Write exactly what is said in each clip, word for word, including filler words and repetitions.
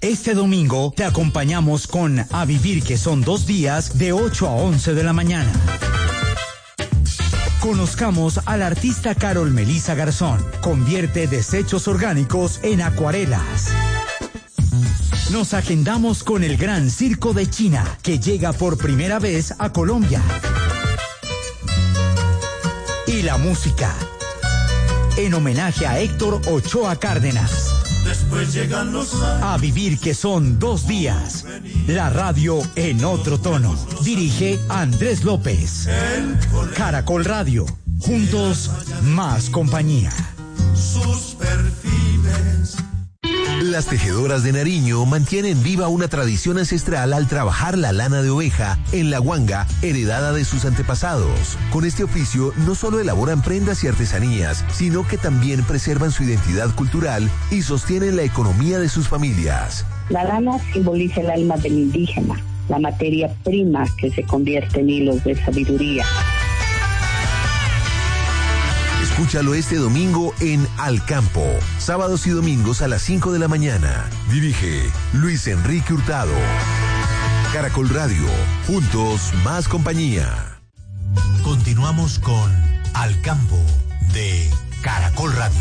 Este domingo te acompañamos con A Vivir que son dos días de ocho a once de la mañana. Conozcamos al artista Carol Melissa Garzón. Convierte desechos orgánicos en acuarelas. Nos agendamos con el Gran Circo de China, que llega por primera vez a Colombia. Y la música, en homenaje a Héctor Ochoa Cárdenas. Después llegan los años. A Vivir que son dos días. La radio en otro tono. Dirige Andrés López. Caracol Radio. Juntos, más compañía. Sus perfiles. Las tejedoras de Nariño mantienen viva una tradición ancestral al trabajar la lana de oveja en la guanga heredada de sus antepasados. Con este oficio no solo elaboran prendas y artesanías, sino que también preservan su identidad cultural y sostienen la economía de sus familias. La lana simboliza el alma del indígena, la materia prima que se convierte en hilos de sabiduría. Escúchalo este domingo en Al Campo, sábados y domingos a las cinco de la mañana. Dirige Luis Enrique Hurtado. Caracol Radio, juntos más compañía. Continuamos con Al Campo de Caracol Radio.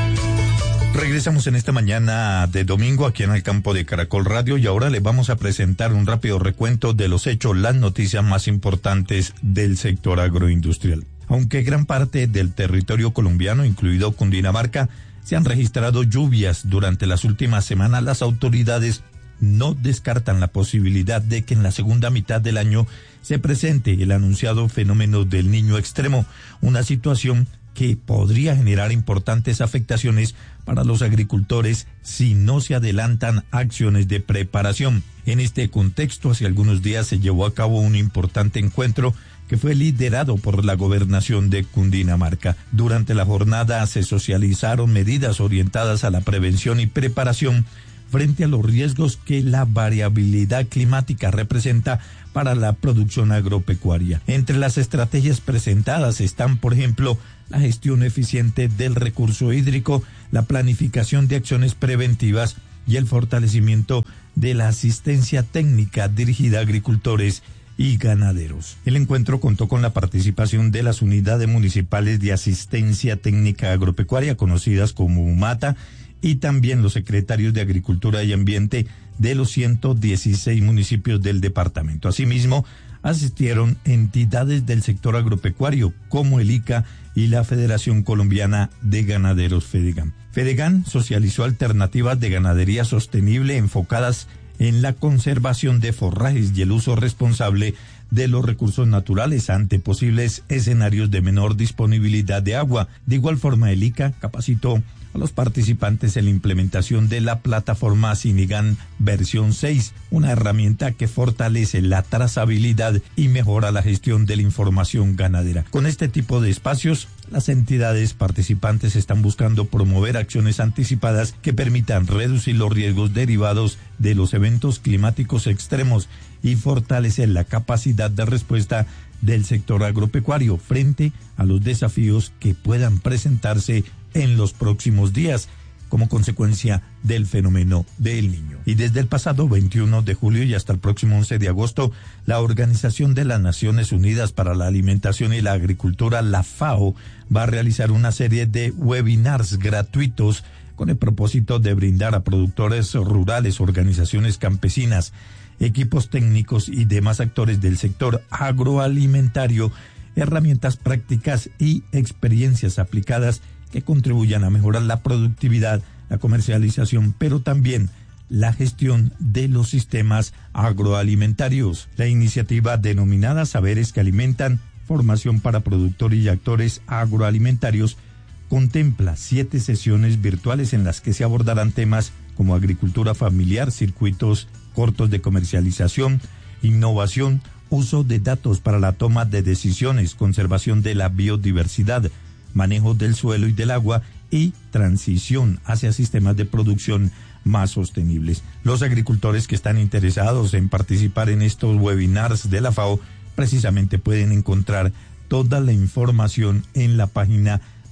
Regresamos en esta mañana de domingo aquí en Al Campo de Caracol Radio y ahora le vamos a presentar un rápido recuento de los hechos, las noticias más importantes del sector agroindustrial. Aunque gran parte del territorio colombiano, incluido Cundinamarca, se han registrado lluvias durante las últimas semanas, las autoridades no descartan la posibilidad de que en la segunda mitad del año se presente el anunciado fenómeno del Niño extremo, una situación que podría generar importantes afectaciones para los agricultores si no se adelantan acciones de preparación. En este contexto, hace algunos días se llevó a cabo un importante encuentro que fue liderado por la gobernación de Cundinamarca. Durante la jornada se socializaron medidas orientadas a la prevención y preparación frente a los riesgos que la variabilidad climática representa para la producción agropecuaria. Entre las estrategias presentadas están, por ejemplo, la gestión eficiente del recurso hídrico, la planificación de acciones preventivas y el fortalecimiento de la asistencia técnica dirigida a agricultores y ganaderos. El encuentro contó con la participación de las unidades municipales de asistencia técnica agropecuaria, conocidas como UMATA, y también los secretarios de Agricultura y Ambiente de los ciento dieciséis municipios del departamento. Asimismo, asistieron entidades del sector agropecuario como el I C A y la Federación Colombiana de Ganaderos FEDEGAN. FEDEGAN socializó alternativas de ganadería sostenible enfocadas en la conservación de forrajes y el uso responsable de los recursos naturales ante posibles escenarios de menor disponibilidad de agua. De igual forma, el I C A capacitó a los participantes en la implementación de la plataforma Sinigan versión seis, una herramienta que fortalece la trazabilidad y mejora la gestión de la información ganadera. Con este tipo de espacios, las entidades participantes están buscando promover acciones anticipadas que permitan reducir los riesgos derivados de los eventos climáticos extremos y fortalecer la capacidad de respuesta del sector agropecuario frente a los desafíos que puedan presentarse en los próximos días como consecuencia del fenómeno del Niño. Y desde el pasado veintiuno de julio y hasta el próximo once de agosto, la Organización de las Naciones Unidas para la Alimentación y la Agricultura, la FAO, va a realizar una serie de webinars gratuitos con el propósito de brindar a productores rurales, organizaciones campesinas, equipos técnicos y demás actores del sector agroalimentario herramientas prácticas y experiencias aplicadas que contribuyan a mejorar la productividad, la comercialización, pero también la gestión de los sistemas agroalimentarios. La iniciativa denominada Saberes que Alimentan, Formación para Productores y Actores Agroalimentarios, contempla siete sesiones virtuales en las que se abordarán temas como agricultura familiar, circuitos cortos de comercialización, innovación, uso de datos para la toma de decisiones, conservación de la biodiversidad, manejo del suelo y del agua y transición hacia sistemas de producción más sostenibles. Los agricultores que están interesados en participar en estos webinars de la FAO precisamente pueden encontrar toda la información en la página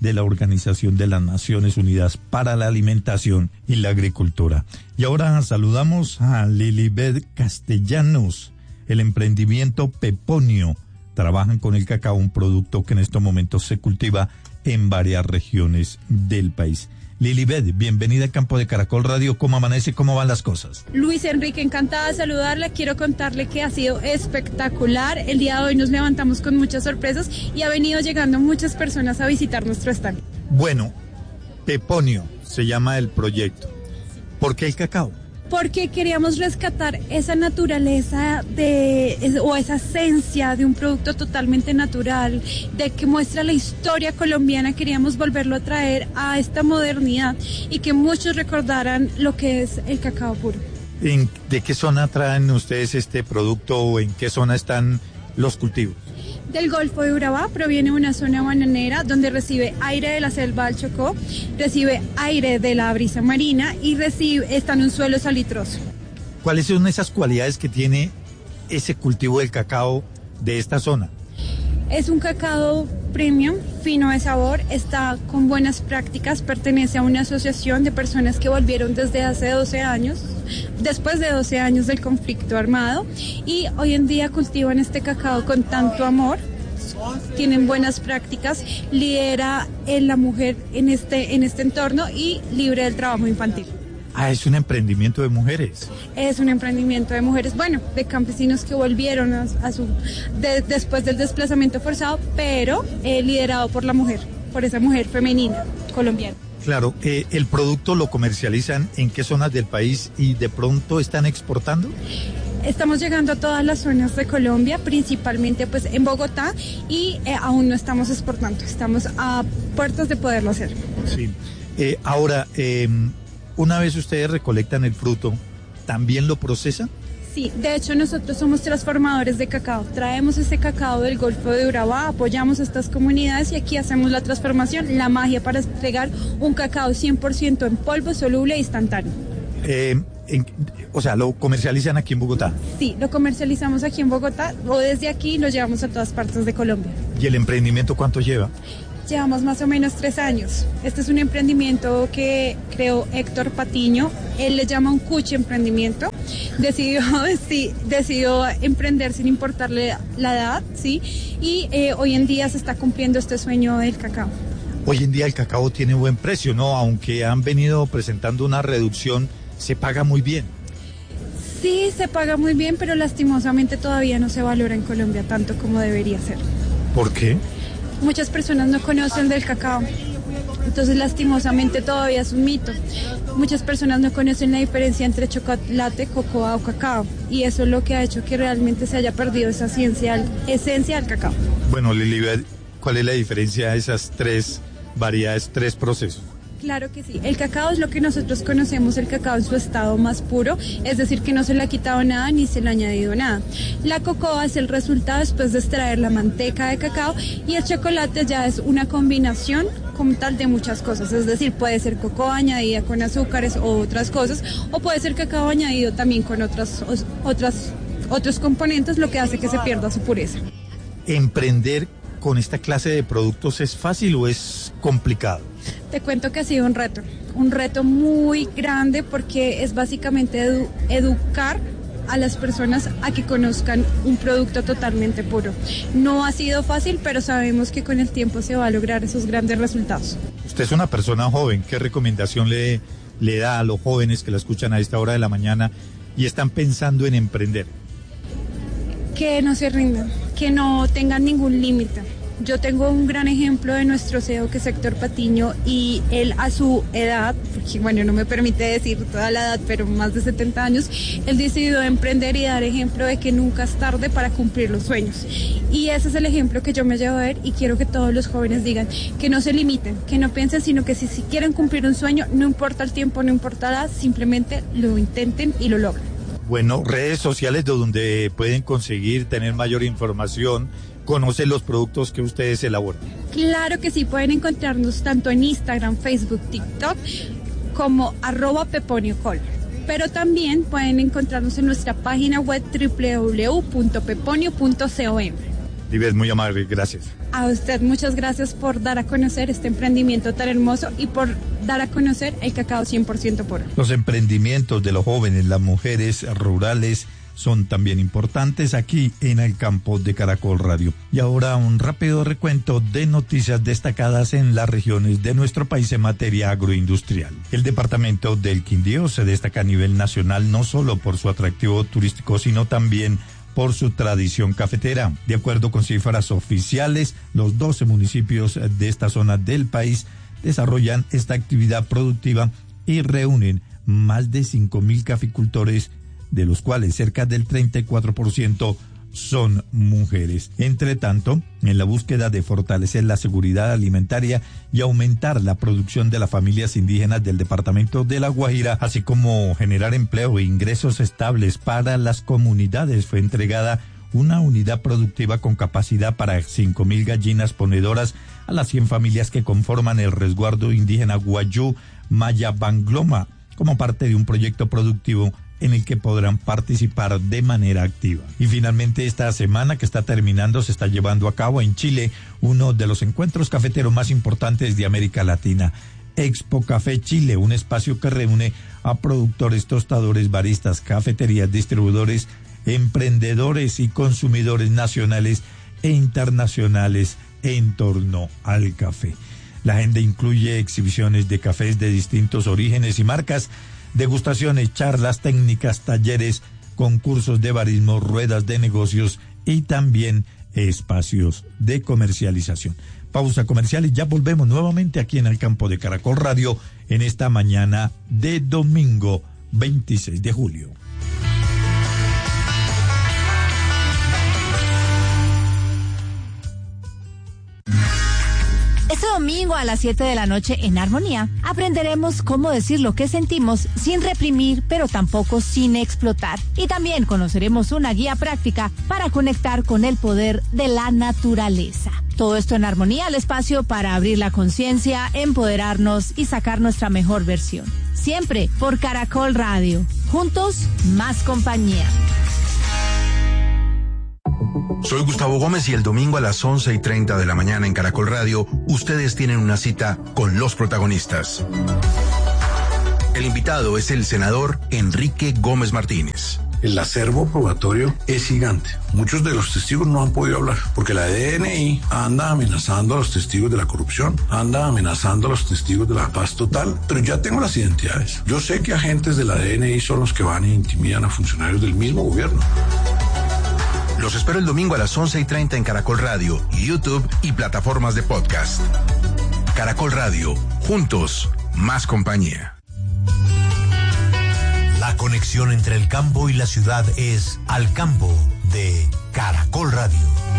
de la Organización de las Naciones Unidas para la Alimentación y la Agricultura. Y ahora saludamos a Lilibet Castellanos, el emprendimiento Peponio. Trabajan con el cacao, un producto que en estos momentos se cultiva en varias regiones del país. Lilibet, bienvenida al campo de Caracol Radio. ¿Cómo amanece? ¿Cómo van las cosas? Luis Enrique, encantada de saludarla. Quiero contarle que ha sido espectacular. El día de hoy nos levantamos con muchas sorpresas y ha venido llegando muchas personas a visitar nuestro stand. Bueno, Peponio se llama el proyecto. ¿Por qué el cacao? Porque queríamos rescatar esa naturaleza de o esa esencia de un producto totalmente natural, de que muestra la historia colombiana. Queríamos volverlo a traer a esta modernidad y que muchos recordaran lo que es el cacao puro. ¿En, ¿De qué zona traen ustedes este producto o en qué zona están los cultivos? Del Golfo de Urabá, proviene de una zona bananera donde recibe aire de la selva del Chocó, recibe aire de la brisa marina y recibe, está en un suelo salitroso. ¿Cuáles son esas cualidades que tiene ese cultivo del cacao de esta zona? Es un cacao premium, fino de sabor, está con buenas prácticas, pertenece a una asociación de personas que volvieron desde hace doce años, después de doce años del conflicto armado, y hoy en día cultivan este cacao con tanto amor, tienen buenas prácticas, lidera en la mujer en este, en este entorno y libre del trabajo infantil. Ah, es un emprendimiento de mujeres. Es un emprendimiento de mujeres, bueno, de campesinos que volvieron a, a su de, después del desplazamiento forzado, pero eh, liderado por la mujer, por esa mujer femenina colombiana. Claro, eh, ¿el producto lo comercializan en qué zonas del país y de pronto están exportando? Estamos llegando a todas las zonas de Colombia, principalmente pues en Bogotá, y eh, aún no estamos exportando, estamos a puertas de poderlo hacer. Sí, eh, ahora... Eh, una vez ustedes recolectan el fruto, ¿también lo procesan? Sí, de hecho nosotros somos transformadores de cacao. Traemos ese cacao del Golfo de Urabá, apoyamos a estas comunidades y aquí hacemos la transformación, la magia para entregar un cacao cien por ciento en polvo, soluble e instantáneo. Eh, en, o sea, ¿lo comercializan aquí en Bogotá? Sí, lo comercializamos aquí en Bogotá o desde aquí lo llevamos a todas partes de Colombia. ¿Y el emprendimiento cuánto lleva? Llevamos más o menos tres años. Este es un emprendimiento que creó Héctor Patiño. Él le llama un cuchi emprendimiento. Decidió, sí, decidió emprender sin importarle la edad, ¿sí? Y eh, hoy en día se está cumpliendo este sueño del cacao. Hoy en día el cacao tiene buen precio, ¿no? Aunque han venido presentando una reducción, se paga muy bien. Sí, se paga muy bien, pero lastimosamente todavía no se valora en Colombia tanto como debería ser. ¿Por qué? Muchas personas no conocen del cacao, entonces lastimosamente todavía es un mito. Muchas personas no conocen la diferencia entre chocolate, cocoa o cacao, y eso es lo que ha hecho que realmente se haya perdido esa ciencia, esencia del cacao. Bueno, Lilibet, ¿cuál es la diferencia de esas tres variedades, tres procesos? Claro que sí. El cacao es lo que nosotros conocemos, el cacao en su estado más puro, es decir, que no se le ha quitado nada ni se le ha añadido nada. La cocoa es el resultado después de extraer la manteca de cacao y el chocolate ya es una combinación como tal de muchas cosas, es decir, puede ser cocoa añadida con azúcares o otras cosas, o puede ser cacao añadido también con otras, otras, otros componentes, lo que hace que se pierda su pureza. ¿Emprender con esta clase de productos es fácil o es complicado? Te cuento que ha sido un reto, un reto muy grande porque es básicamente edu- educar a las personas a que conozcan un producto totalmente puro. No ha sido fácil, pero sabemos que con el tiempo se va a lograr esos grandes resultados. Usted es una persona joven, ¿qué recomendación le, le da a los jóvenes que la escuchan a esta hora de la mañana y están pensando en emprender? Que no se rindan, que no tengan ningún límite. Yo tengo un gran ejemplo de nuestro C E O que es Héctor Patiño y él a su edad, porque bueno, no me permite decir toda la edad, pero más de setenta años, él decidió emprender y dar ejemplo de que nunca es tarde para cumplir los sueños. Y ese es el ejemplo que yo me llevo a ver y quiero que todos los jóvenes digan que no se limiten, que no piensen, sino que si, si quieren cumplir un sueño, no importa el tiempo, no importa la edad, simplemente lo intenten y lo logren. Bueno, redes sociales donde pueden conseguir tener mayor información, conocer los productos que ustedes elaboran. Claro que sí, pueden encontrarnos tanto en Instagram, Facebook, TikTok, como arroba peponiocol. Pero también pueden encontrarnos en nuestra página web doble u doble u doble u punto peponio punto com. Lisbeth, muy amable, gracias. A usted muchas gracias por dar a conocer este emprendimiento tan hermoso y por dar a conocer el cacao cien por ciento puro. Los emprendimientos de los jóvenes, las mujeres rurales, son también importantes aquí en el campo de Caracol Radio. Y ahora un rápido recuento de noticias destacadas en las regiones de nuestro país en materia agroindustrial. El departamento del Quindío se destaca a nivel nacional no solo por su atractivo turístico, sino también por su tradición cafetera. De acuerdo con cifras oficiales, los doce municipios de esta zona del país desarrollan esta actividad productiva y reúnen más de cinco mil caficultores, de los cuales cerca del treinta y cuatro por ciento son mujeres. Entre tanto, en la búsqueda de fortalecer la seguridad alimentaria y aumentar la producción de las familias indígenas del departamento de La Guajira, así como generar empleo e ingresos estables para las comunidades, fue entregada una unidad productiva con capacidad para cinco mil gallinas ponedoras a las cien familias que conforman el resguardo indígena Guayú Maya Bangloma, como parte de un proyecto productivo en el que podrán participar de manera activa. Y finalmente, esta semana que está terminando, se está llevando a cabo en Chile uno de los encuentros cafeteros más importantes de América Latina, Expo Café Chile, un espacio que reúne a productores, tostadores, baristas, cafeterías, distribuidores, emprendedores y consumidores nacionales e internacionales en torno al café. La agenda incluye exhibiciones de cafés de distintos orígenes y marcas, degustaciones, charlas técnicas, talleres, concursos de barismo, ruedas de negocios y también espacios de comercialización. Pausa comercial y ya volvemos nuevamente aquí en el campo de Caracol Radio en esta mañana de domingo veintiséis de julio. Este domingo a las siete de la noche en Armonía aprenderemos cómo decir lo que sentimos sin reprimir, pero tampoco sin explotar. Y también conoceremos una guía práctica para conectar con el poder de la naturaleza. Todo esto en Armonía, el espacio para abrir la conciencia, empoderarnos y sacar nuestra mejor versión. Siempre por Caracol Radio. Juntos, más compañía. Soy Gustavo Gómez y el domingo a las once y treinta de la mañana en Caracol Radio, ustedes tienen una cita con los protagonistas. El invitado es el senador Enrique Gómez Martínez. El acervo probatorio es gigante. Muchos de los testigos no han podido hablar porque la D N I anda amenazando a los testigos de la corrupción, anda amenazando a los testigos de la paz total, pero ya tengo las identidades. Yo sé que agentes de la D N I son los que van e intimidan a funcionarios del mismo gobierno. Los espero el domingo a las once y treinta en Caracol Radio, YouTube y plataformas de podcast. Caracol Radio, juntos, más compañía. La conexión entre el campo y la ciudad es Al Campo de Caracol Radio.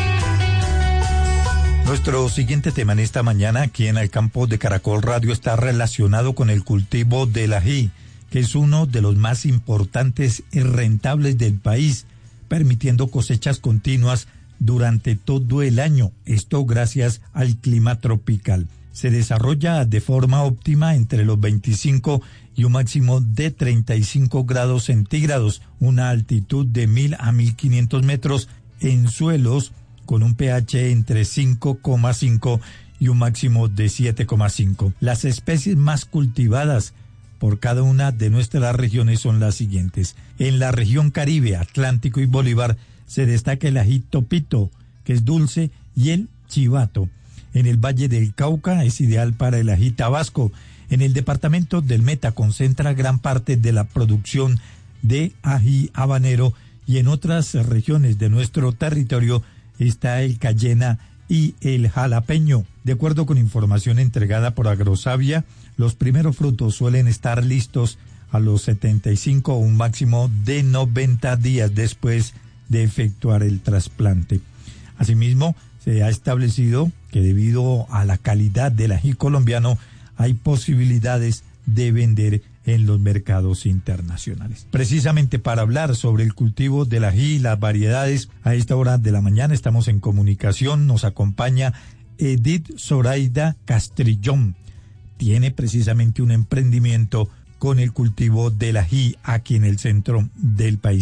Nuestro siguiente tema en esta mañana aquí en el campo de Caracol Radio está relacionado con el cultivo del ají, que es uno de los más importantes y rentables del país, permitiendo cosechas continuas durante todo el año, esto gracias al clima tropical. Se desarrolla de forma óptima entre los veinticinco y un máximo de treinta y cinco grados centígrados, una altitud de mil a mil quinientos metros en suelos con un pH entre cinco coma cinco y un máximo de siete coma cinco. Las especies más cultivadas por cada una de nuestras regiones son las siguientes. En la región Caribe, Atlántico y Bolívar se destaca el ají topito, que es dulce, y el chivato. En el Valle del Cauca es ideal para el ají tabasco. En el departamento del Meta concentra gran parte de la producción de ají habanero y en otras regiones de nuestro territorio está el cayena y el jalapeño. De acuerdo con información entregada por Agrosavia, los primeros frutos suelen estar listos a los setenta y cinco o un máximo de noventa días después de efectuar el trasplante. Asimismo, se ha establecido que debido a la calidad del ají colombiano hay posibilidades de vender en los mercados internacionales. Precisamente para hablar sobre el cultivo del ají y las variedades, a esta hora de la mañana estamos en comunicación, nos acompaña Edith Zoraida Castrillón. Tiene precisamente un emprendimiento con el cultivo del ají aquí en el centro del país.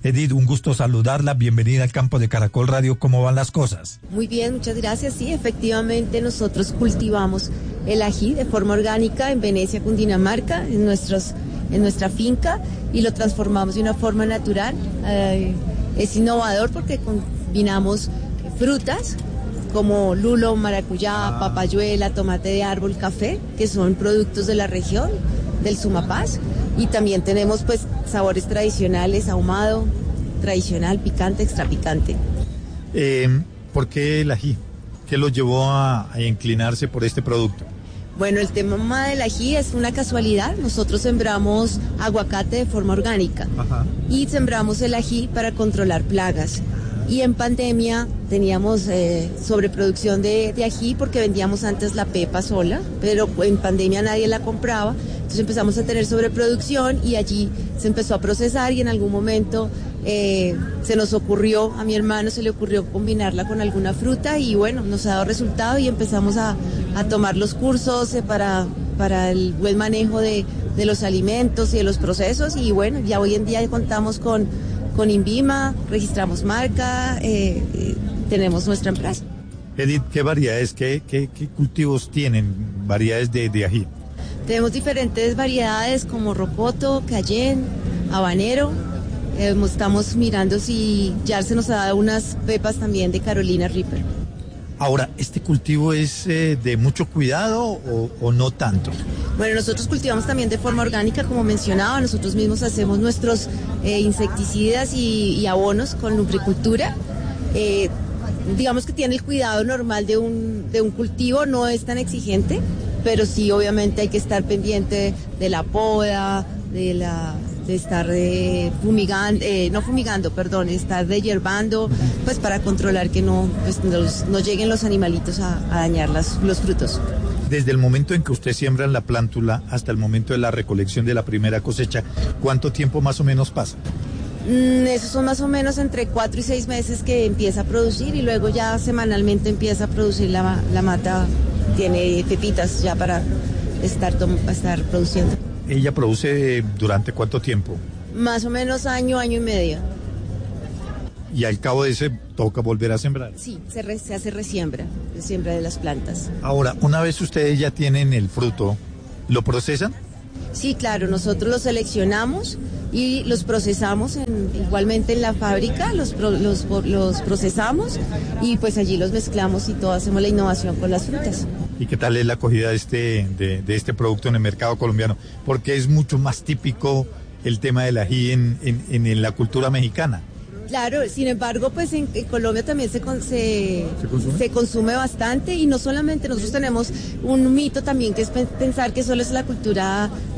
Edith, un gusto saludarla, bienvenida al campo de Caracol Radio, ¿cómo van las cosas? Muy bien, muchas gracias. Sí, efectivamente nosotros cultivamos el ají de forma orgánica en Venecia, Cundinamarca, en, nuestros, en nuestra finca, y lo transformamos de una forma natural. Eh, es innovador porque combinamos frutas como lulo, maracuyá, ah. papayuela, tomate de árbol, café, que son productos de la región del Sumapaz, y también tenemos pues sabores tradicionales, ahumado, tradicional, picante, extra picante. Eh, ¿Por qué el ají? ¿Qué lo llevó a, a inclinarse por este producto? Bueno, el tema del ají es una casualidad. Nosotros sembramos aguacate de forma orgánica. Ajá. Y sembramos el ají para controlar plagas. Y en pandemia teníamos eh, sobreproducción de, de ají porque vendíamos antes la pepa sola, pero en pandemia nadie la compraba. Entonces empezamos a tener sobreproducción y allí se empezó a procesar, y en algún momento eh, se nos ocurrió, a mi hermano se le ocurrió combinarla con alguna fruta, y bueno, nos ha dado resultado y empezamos a, a tomar los cursos eh, para, para el buen manejo de, de los alimentos y de los procesos, y bueno, ya hoy en día contamos con, con INVIMA, registramos marca, eh, eh, tenemos nuestra empresa. Edith, ¿qué variedades, qué, qué, qué cultivos tienen, variedades de, de ají? Tenemos diferentes variedades como rocoto, cayenne, habanero. Eh, estamos mirando si ya se nos ha dado unas pepas también de Carolina Reaper. Ahora, ¿este cultivo es eh, de mucho cuidado o, o no tanto? Bueno, nosotros cultivamos también de forma orgánica, como mencionaba. Nosotros mismos hacemos nuestros eh, insecticidas y, y abonos con lubricultura. Eh, digamos que tiene el cuidado normal de un, de un cultivo, no es tan exigente, pero sí obviamente hay que estar pendiente de la poda, de la de estar eh, fumigando, eh, no fumigando, perdón, estar deshierbando, pues para controlar que no, pues, nos, no lleguen los animalitos a, a dañar las, los frutos. Desde el momento en que usted siembra la plántula hasta el momento de la recolección de la primera cosecha, ¿cuánto tiempo más o menos pasa? Mm, esos son más o menos entre cuatro y seis meses que empieza a producir, y luego ya semanalmente empieza a producir la, la mata. Tiene pepitas ya para estar, estar produciendo. ¿Ella produce durante cuánto tiempo? Más o menos año, año y medio. ¿Y al cabo de ese toca volver a sembrar? Sí, se, re, se hace resiembra, resiembra de las plantas. Ahora, una vez ustedes ya tienen el fruto, ¿lo procesan? Sí, claro, nosotros los seleccionamos y los procesamos en, igualmente en la fábrica, los, los, los procesamos y pues allí los mezclamos y todo, hacemos la innovación con las frutas. ¿Y qué tal es la acogida de este, de, de este producto en el mercado colombiano? Porque es mucho más típico el tema del ají en, en, en la cultura mexicana. Claro, sin embargo, pues en, en Colombia también se, con, se, ¿Se, consume? se consume bastante, y no solamente nosotros tenemos un mito también, que es pensar que solo es la cultura